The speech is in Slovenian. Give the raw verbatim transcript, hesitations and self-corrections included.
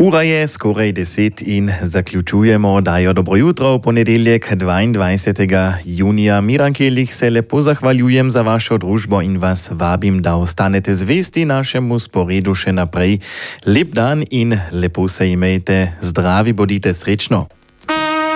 Ura je skorej deset in zaključujemo dajo dobro jutro v ponedeljek dvaindvajsetega junija. Miran Kelich se lepo zahvaljujem za vašo družbo in vas vabim, da ostanete zvesti našemu sporedu še naprej. Lep dan in lepo se imejte, zdravi bodite, srečno.